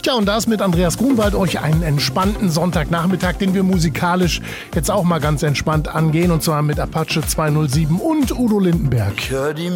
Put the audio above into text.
Tja, und da ist mit Andreas Grunwald euch einen entspannten Sonntagnachmittag, den wir musikalisch jetzt auch mal ganz entspannt angehen. Und zwar mit Apache 207 und Udo Lindenberg. Ich hör die